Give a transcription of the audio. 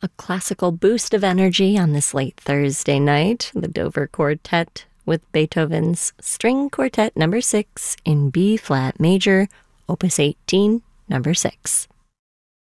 A classical boost of energy on this late Thursday night. The Dover Quartet with Beethoven's String Quartet No. 6 in B-flat major, Opus 18, No. 6.